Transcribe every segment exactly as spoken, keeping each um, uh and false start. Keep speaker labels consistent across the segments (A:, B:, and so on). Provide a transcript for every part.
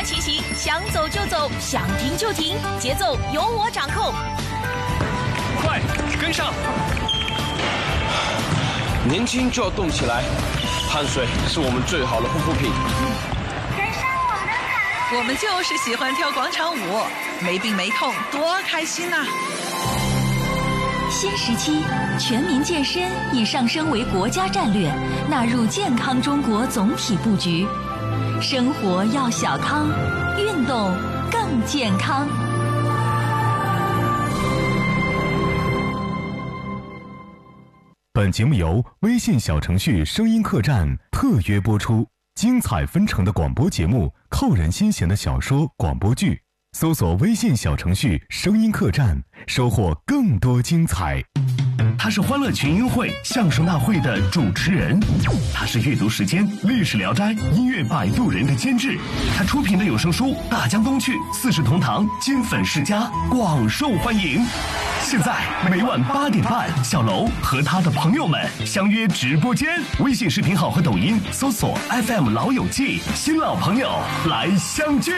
A: 欢骑行，想走就走，想停就停，节奏由我掌控。
B: 快，跟上！
C: 年轻就要动起来，汗水是我们最好的护肤品。
D: 跟上我的卡路里。
E: 我们就是喜欢跳广场舞，没病没痛，多开心呐、啊！
A: 新时期，全民健身已上升为国家战略，纳入健康中国总体布局。生活要小康，运动更健康。
F: 本节目由微信小程序声音客栈特约播出，精彩纷呈的广播节目，扣人心弦的小说广播剧，搜索微信小程序声音客栈，收获更多精彩。
G: 他是欢乐群英会相声大会的主持人，他是阅读时间历史聊斋音乐摆渡人的监制，他出品的有声书《大江东去》四世同堂金粉世家广受欢迎。现在每晚八点半，小楼和他的朋友们相约直播间，微信视频号和抖音搜索 F M 老友记，新老朋友来相聚。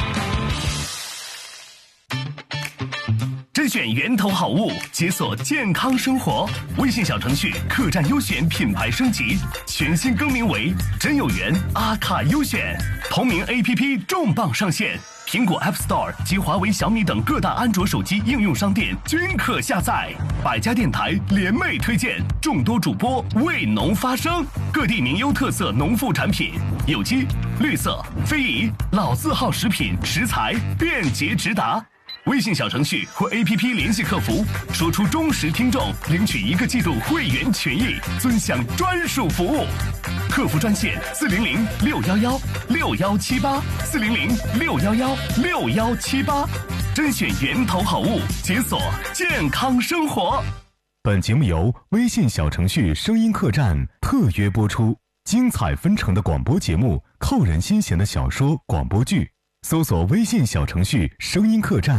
G: 甄选源头好物，解锁健康生活。微信小程序客栈优选品牌升级，全新更名为真有缘阿卡优选。同名 A P P 重磅上线，苹果 App Store 及华为、小米等各大安卓手机应用商店均可下载。百家电台联袂推荐，众多主播为农发声，各地名优特色农副产品，有机、绿色、非遗、老字号食品食材便捷直达。微信小程序或 A P P 联系客服，说出忠实听众，领取一个季度会员权益，尊享专属服务。客服专线四零零六幺幺六幺七八四零零六幺幺六幺七八，甄选源头好物，解锁健康生活。
F: 本节目由微信小程序声音客栈特约播出，精彩纷呈的广播节目，扣人心弦的小说广播剧，搜索微信小程序声音客栈。